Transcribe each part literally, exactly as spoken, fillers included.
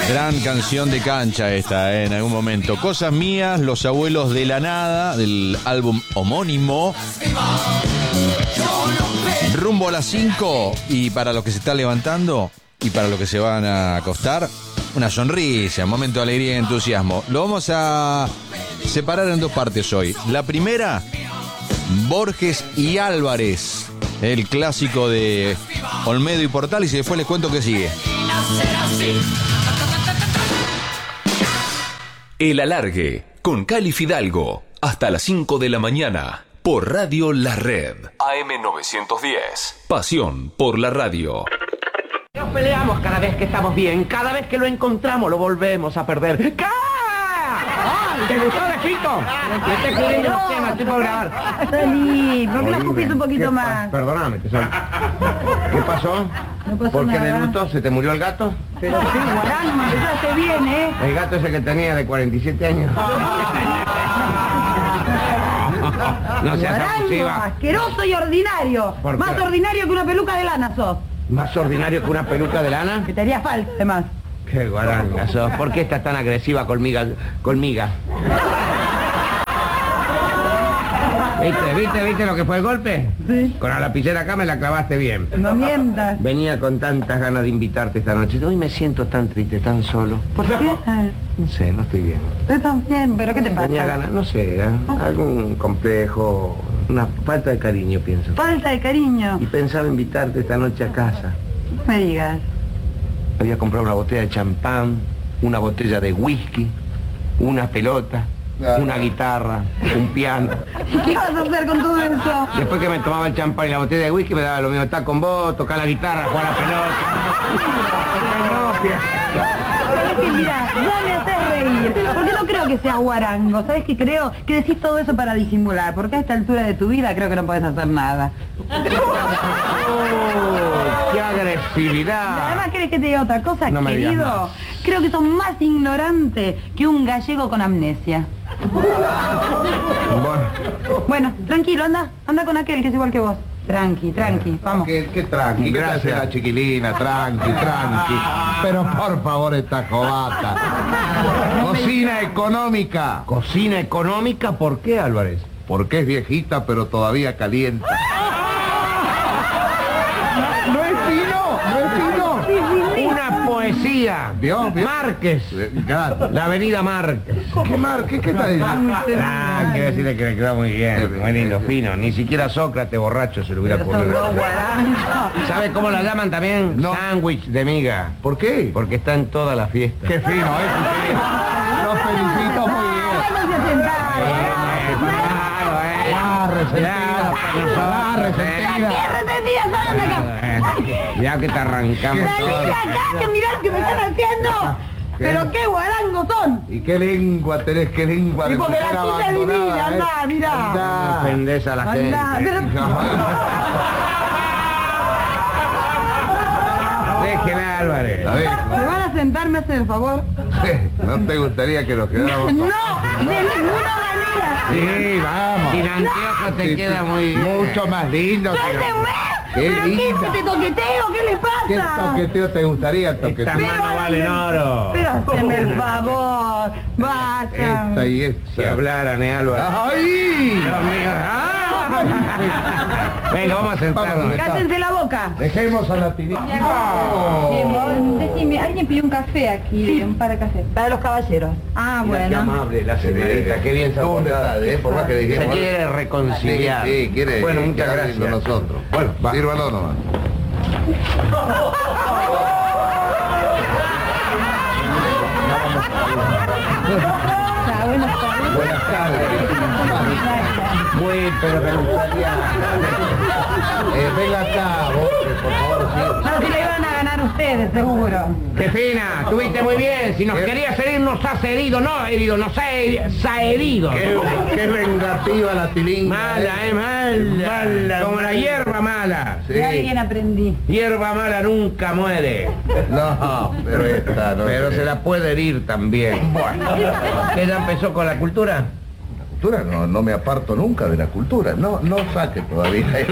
Gran canción de cancha esta, eh, en algún momento. Cosas mías, Los abuelos de la nada, del álbum homónimo. Rumbo a las cinco, y para los que se están levantando y para los que se van a acostar, una sonrisa, un momento de alegría y entusiasmo. Lo vamos a separar en dos partes hoy. La primera, Borges y Álvarez, el clásico de Olmedo y Portales, y después les cuento qué sigue. El Alargue, con Cali Fidalgo, hasta las cinco de la mañana, por Radio La Red. A M novecientos diez, pasión por la radio. Nos peleamos cada vez que estamos bien, cada vez que lo encontramos lo volvemos a perder. ¡Cá! ¿Te gustó de Fito? Me estoy escribiendo los temas, estoy por grabar. Salí, ¿por qué no escupís un poquito más? Perdóname, te salí. ¿Qué pasó? No pasó ¿Por qué nada. de luto? ¿Se te murió el gato? Pero sí, guarán, me empezaste bien, ¿eh? El gato ese que tenía de cuarenta y siete años. No seas Guarango, abusiva. asqueroso y ordinario. ¿Por Más qué? ordinario que una peluca de lana sos. ¿Más ordinario que una peluca de lana? Que te haría falta, además. Qué guaranga sos. ¿Por qué estás tan agresiva conmigo? Conmigo. ¿Viste, viste, viste lo que fue el golpe? Sí. Con la lapicera acá me la clavaste bien. No mientas. Venía con tantas ganas de invitarte esta noche. Hoy me siento tan triste, tan solo. ¿Por qué? Ah, No sé, no estoy bien. tú también, pero ¿qué te Tenía pasa? ganas, no sé, ¿eh? Algún complejo, una falta de cariño, pienso. Falta de cariño. Y pensaba invitarte esta noche a casa. No me digas. Había comprado una botella de champán, una botella de whisky, una pelota, una guitarra, un piano. ¿Y qué vas a hacer con todo eso? Después que me tomaba el champán y la botella de whisky me daba lo mismo, estar con vos, tocar la guitarra, jugar a la pelota. Es que mira, ya me haces reír, porque no creo que seas guarango, ¿sabes qué creo? Que decís todo eso para disimular, porque a esta altura de tu vida creo que no podés hacer nada. Oh, ¡qué Y agresividad! además, ¿querés que te diga otra cosa, No me digas querido? más. Creo que sos más ignorante que un gallego con amnesia. Bueno, Bueno, tranquilo, anda, anda con aquel que es igual que vos. Tranqui, tranqui, vamos. Qué, qué tranqui, Gracias. gracias la chiquilina, tranqui, tranqui. Pero por favor, esta cobata. Cocina económica. ¿cocina económica? ¿Por qué, Álvarez? Porque es viejita, pero todavía calienta. No es fino, no es fino. Una poesía. ¿Vio? ¿Vio? Márquez. Eh, claro. La avenida Márquez. ¿Qué mar? ¿Qué, qué está diciendo? Ah, quiero decirle que le quedó muy bien, muy lindo, fino. Ni siquiera Sócrates borracho se lo hubiera Pero sos ocurrido. dos guarangos. ¿Sabe cómo la llaman también? No. Sándwich de miga. ¿Por qué? Porque está en toda la fiesta. Qué fino, ¿eh? Los felicito muy bien. Váyanse a sentar. Claro, eh. Ah, resentida. Ah, resentida. ¡Qué arrepentida, salgan de acá! Ya que te arrancamos ¡Salí todo. de acá, que mirá lo que me están haciendo! ¡Pero qué guarangos son! ¿Y qué lengua tenés? ¿Qué lengua? Y de porque la mujer tuya es abandonada, divina, eh? andá, mirá. Andá. No ofendés a la gente. Andá, pero... Déjenla, Álvarez. A ver, ¿Me van a sentar, me hacen el favor? ¿no te gustaría que nos quedáramos? ¡No! ¡De ninguna manera! Sí, vamos. Sin anteojos te Sí, queda sí. muy bien. Mucho más lindo. que- ¡Suéltenme! Qué ¿Pero qué es linda. este toqueteo? ¿Qué le ¿Qué pasa? toqueteo te gustaría? Toqueteo. Estas manos valen oro. Pero haceme el favor, vayan. Esta y Si esta. hablaran, ¿eh, Álvarez? ¡Ay! Dios mío. ¡Ah! Venga, vamos a sentarnos. Vamos. Cállense la boca. Dejemos a la tirita. Decime, alguien pidió un café aquí, un par de café. Para los caballeros. Ah, Qué bueno. amable la señorita, qué bien se ha ¿Dónde portado. está? ¿Eh? Por más que Se dijimos. quiere reconciliar. Sí, sí, quiere. Bueno, muchas quedar gracias. con nosotros. Bueno, Va. sírvalo nomás. Ah, buenas tardes. Buenas tardes. Muy, pero me gustaría... Eh, venga acá, vos, que por favor, sí. No, si le iban a ganar ustedes, seguro. ¡Qué fina! Estuviste muy bien. Si nos ¿Qué? querías herir, nos has herido. No herido, nos ha herido. Se ha herido. Qué, qué vengativa la tilinga. Mala, eh, mala. Mala. Como la hierba mala. Sí. De alguien aprendí. Hierba mala nunca muere. No, pero esta no. Pero sé. se la puede herir también. Bueno. ¿Qué ya empezó con la cultura? cultura, no, no me aparto nunca de la cultura. No, no saque todavía. No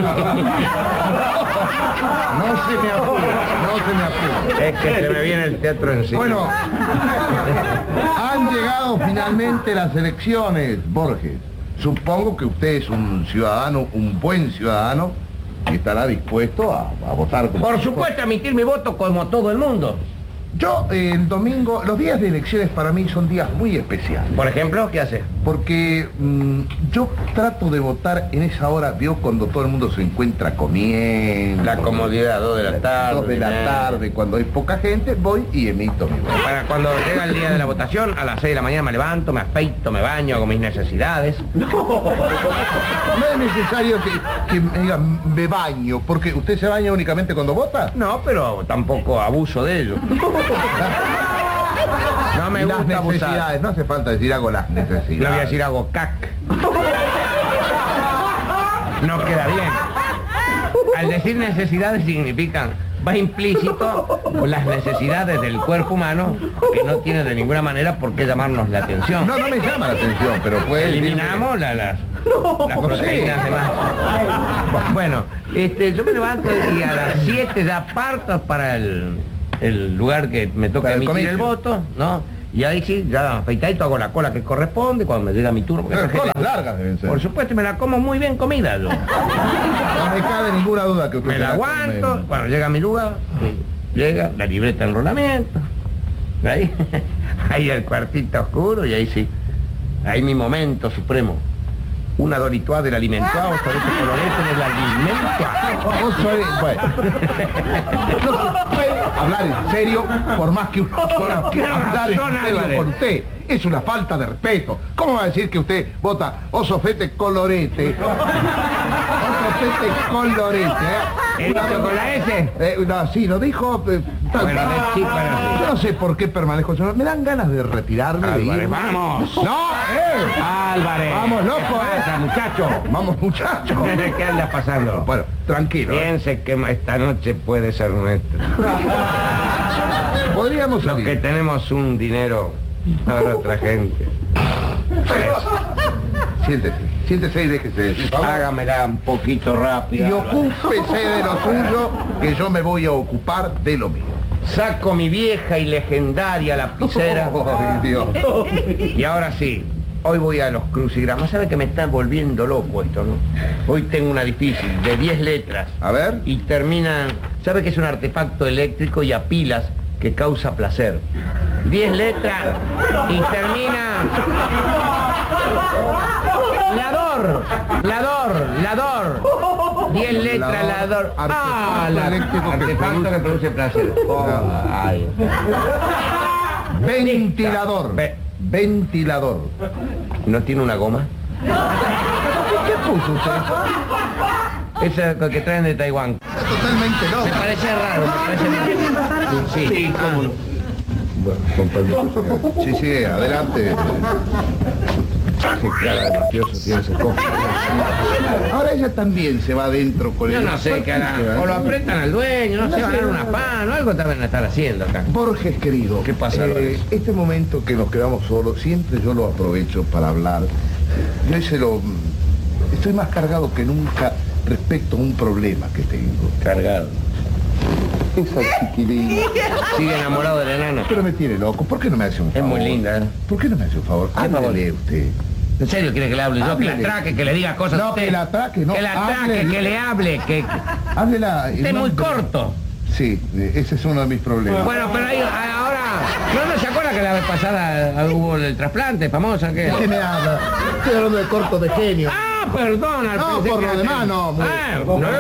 se me apure, no se me apure. Es que se me viene el teatro encima. Bueno, han llegado finalmente las elecciones, Borges. Supongo que usted es un ciudadano, un buen ciudadano, y estará dispuesto a, a votar. Por supuesto, emitir mi voto como todo el mundo. Yo, eh, el domingo, los días de elecciones para mí son días muy especiales. Por ejemplo, ¿qué hace? Porque mm, yo trato de votar en esa hora, vio, cuando todo el mundo se encuentra comiendo. La comodidad, dos de la tarde. Dos de la eh. tarde, cuando hay poca gente, voy y emito mi voto. Para cuando llega el día de la votación, a las seis de la mañana me levanto, me afeito, me baño, hago mis necesidades. No es necesario que, que me diga, me baño, porque usted se baña únicamente cuando vota. No, pero tampoco abuso de ello. No me Las gusta abusar. necesidades, no hace falta decir hago las necesidades. No voy a decir hago cac. No queda bien. Al decir necesidades significan, va implícito las necesidades del cuerpo humano que no tiene de ninguna manera por qué llamarnos la atención. No, no me llama la atención, pero puede Eliminamos la, las, las proteínas demás. Bueno, este, yo me levanto y a las siete ya parto para el, el lugar que me toca Para el emitir el, comicio. voto, ¿no? Y ahí sí, ya afeitadito, hago la cola que corresponde cuando me llega mi turno. Pero porque- colas largas deben ser. Por supuesto, me la como muy bien comida yo. No me cabe ninguna duda que usted Me se la aguanto, come. cuando llega a mi lugar, llega la libreta de enrolamiento, ahí, ahí el cuartito oscuro y ahí sí, ahí mi momento supremo. Una doritoa del alimentuado, sobre ese colorete del alimentuado. Vos sois- bueno. No se puede hablar en serio, por más que uno quiera Tiene hablar en razón, serio Álvarez. con usted. Es una falta de respeto. ¿Cómo va a decir que usted vota osofete colorete? Osofete colorete, ¿eh? ¿He dicho con la S? Eh, no, sí, lo dijo. eh, tal- Bueno, de chico era así. Yo no sé por qué permanezco solo. Me dan ganas de retirarme, de Álvarez, irme. vamos. ¡No! ¡Eh! Álvarez. Vamos, loco, ¿Qué pasa, eh. muchacho? Vamos, muchachos. ¿Qué anda pasando? Bueno, tranquilo. ¿eh? Piense que esta noche puede ser nuestra. Podríamos Los que salir. tenemos un dinero para otra gente. Siéntese, siéntese y déjese. por favor. Hágamela un poquito rápido. Y ocúpese de lo suyo, que yo me voy a ocupar de lo mío. Saco mi vieja y legendaria lapicera. Ay, Dios. Y ahora sí, hoy voy a los crucigramas. ¿Sabe que me está volviendo loco esto, no? Hoy tengo una difícil, de diez letras. A ver. Y termina... ¿Sabe que es un artefacto eléctrico y a pilas que causa placer? diez letras y termina... Lador, lador, lador. diez letras, lador. Lador, Ah, artefacto la- eléctrico que artefacto produce- que produce placer. Oh, ay. Ventilador. Ve- Ventilador. ¿No tiene una goma? ¿Qué puso usted? Esa que traen de Taiwán. Está totalmente loco. Me parece raro, me parece... Sí, sí, cómo no. Bueno, con permiso. Sí, sí, adelante. Qué cara de mafioso tiene ese coche. Ahora ella también se va adentro con Yo el... no sé qué harán. O lo apretan al dueño, no sé, van a dar una pan o algo también estar haciendo acá. Borges, querido. ¿Qué pasa, eh, Álvarez? Este momento que nos quedamos solos, siempre yo lo aprovecho para hablar. Yo se lo... Estoy más cargado que nunca respecto a un problema que tengo. Cargado. Esa chiquilina. Sigue enamorado de la enana. Pero me tiene loco. ¿Por qué no me hace un Es favor? muy linda, ¿eh? ¿Por qué no me hace un favor? favor? Háblele usted. ¿En serio quiere que le hable yo? Que la Háblele. atraque, que le diga cosas a No, usted. que la atraque, no, Que la atraque, háblele. que le hable, que... Háblela. en Usted es muy nombre- corto. Sí, eh, ese es uno de mis problemas. Bueno, pero ahí, ahora... ¿No, no se acuerda que la vez pasada hubo el trasplante famoso? Que... ¿De qué me habla? Estoy hablando de corto de genio. Ah, perdona. No, pensé por que lo era- demás, no, muy- Ah, no, no,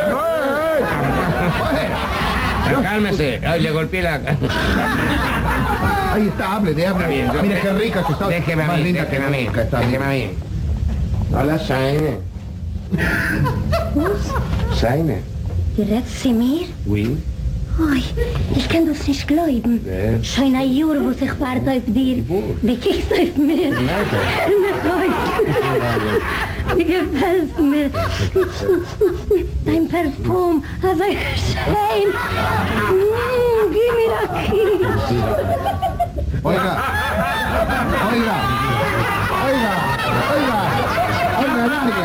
no. Cálmese. Ay, le golpeé la... Ahí está, hable, de hable. Está bien, yo- Mire qué rica que está. Déjeme a Más mí, linda déjeme que a mí, nunca está. déjeme a mí. Hola, Saine. Saine? Je redt ze meer? Oui. Oi, ich kann das nicht glauben. Ja. Schon ein Jahr, wo sich warte auf dir. Wie kickst du auf mir? Wie gefällt mir? Dein Parfum, also schön. Mm, gib mir aquí. Oiga, oiga, oiga, oiga. largue.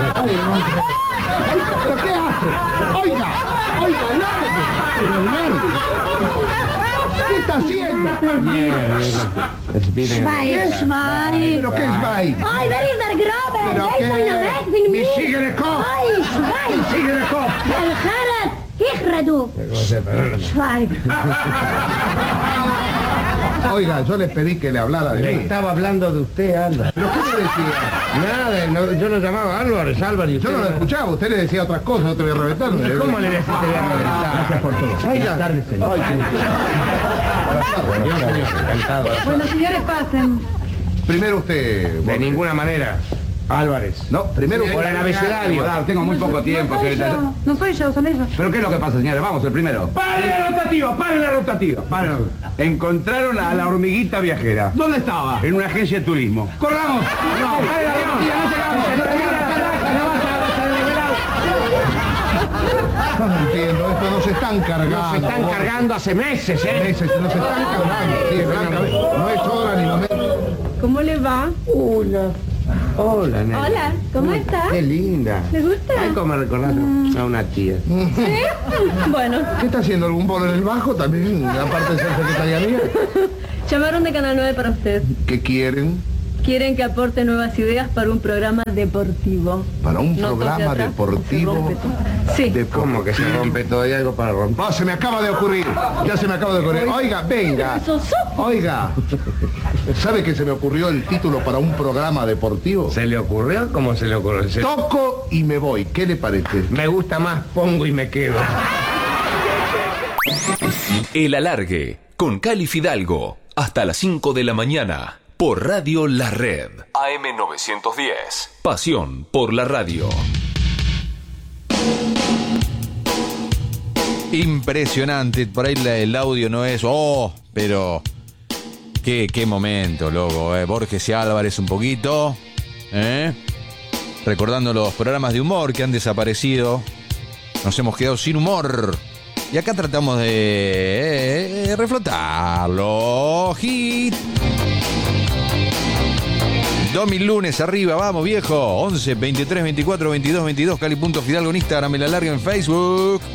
¿Pero qué hace? Oiga, oiga, largue. Pero largue. ¿Qué está haciendo? Schwein. ¿Pero qué es Schwein? Ay, wer is der Grabe? ¿Pero Wer qué? ist einer weg wegen Mi mir? sigue de cop. Ay, Schwein. Sigue de cop. El Gerrit. Hijre, du. Schwein. Oiga, yo le pedí que le hablara de Le mí. estaba hablando de usted, Álvarez. ¿Pero qué le decía? Nada, no, yo lo llamaba Álvarez, Álvarez. y Yo no lo usted- escuchaba, usted le decía otras cosas, no te voy a reventar. ¿Cómo le decís que le voy a reventar? Gracias por todo. Buenas tardes, señor. Señor, señor, encantado. Bueno, señores, pasen. Primero usted. De Borges. ninguna manera. Álvarez. No, primero Por el abecedario. Tengo muy poco tiempo, No soy señorita. yo, no soy yo, son ellos. ¿Pero qué es lo que pasa, señora? Vamos, el primero. ¡Paren la rotativa! ¡Paren la rotativa! Bueno, encontraron a la hormiguita viajera. ¿Dónde estaba? En una agencia de turismo. ¡Corramos! No, paren la rotativa, no se avance, no se No entiendo, esto nos están cargando. Nos están Borges. cargando hace meses, ¿eh? Meses, nos están cargando. Sí, francamente, no es hora ni momento. ¿Cómo le va? Hola. Hola, nena. Hola, ¿cómo está? Qué linda. ¿Le gusta? Ay, cómo me recordás a una tía. ¿Sí? Bueno, ¿Qué está haciendo? ¿Algún bolo en el bajo también? Aparte de ser secretaria mía. llamaron de Canal nueve para usted. ¿Qué quieren? Quieren que aporte nuevas ideas para un programa deportivo. Para un No programa toque atrás, deportivo. se rompe todo. Sí. De ¿Cómo que se rompe todo? ¿Hay algo para romper? No, se me acaba de ocurrir. Ya se me acaba de ocurrir. Oiga, venga. Oiga. ¿Sabe que se me ocurrió el título para un programa deportivo? ¿Se le ocurrió? ¿Cómo se le ocurrió? Se- Toco y me voy. ¿Qué le parece? Me gusta más pongo y me quedo. El Alargue, con Cali Fidalgo, hasta las cinco de la mañana, por Radio La Red. A M novecientos diez, pasión por la radio. Impresionante, por ahí la- el audio no es, oh, pero qué, qué momento, loco, eh. Borges y Álvarez un poquito, ¿eh? Recordando los programas de humor que han desaparecido, nos hemos quedado sin humor. Y acá tratamos de eh, eh, reflotarlo. Hit. dos mil lunes arriba, vamos viejo. once, veintitrés, veinticuatro, veintidós, veintidós, Cali.Fidalgo en Instagram, El Alargue en Facebook.